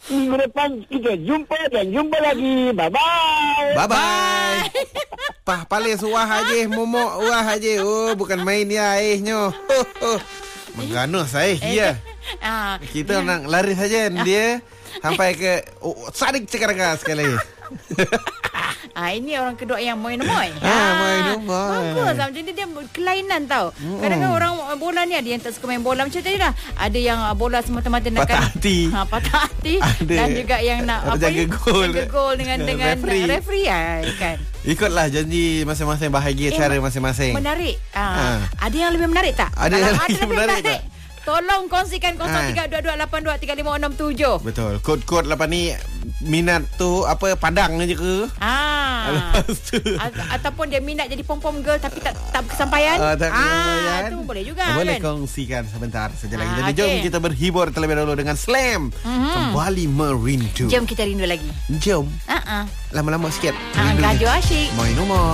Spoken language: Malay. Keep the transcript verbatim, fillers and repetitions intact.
Minggu depan kita jumpa dan jumpa lagi. Bye-bye. Bye-bye. Pah paling suah aja, momok wah aja. Oh, bukan main ya aihnya. Oh, oh. Mengganuh saya dia. Ah, Kita nak lari saja dia sampai ke oh, sadik cekaraga sekali. Ah, ini orang kedua yang moy-moy. Ah, moy-moy. Bagus. Macam ni dia kelainan tau. Mm. Kadang-kadang orang bola ni ada yang tak suka main bola macam tadi lah. Ada yang bola semata-mata nak patah hati. Ha, patah hati. Ada. Dan juga yang nak apa jaga ni? gol. Jaga gol dengan dengan referee. referee ah, kan. Ikutlah janji masing-masing, bahagia Eh, cara masing-masing. Menarik. Ah, Ah. Ada yang lebih menarik tak? Ada Kalau yang ada lebih lebih menarik menarik. Tolong kongsikan kosong tiga dua dua lapan dua tiga lima enam tujuh. Betul. Kod-kod lepas ni minat tu apa padang je ke? Ah. Lepas tu A- ataupun dia minat jadi pom-pom girl tapi tak tak kesampaian. Ah, tak kesampaian. tu boleh juga boleh kan. kongsikan sebentar saja lagi. Ah, Jadi okey. jom kita berhibur terlebih dahulu dengan Slam. Mhm. Kembali merindu. Jom kita rindu lagi. Jom. Ah ah. Lama-lama sikit. Ah, Rindu. gajo asyik. Main rumah.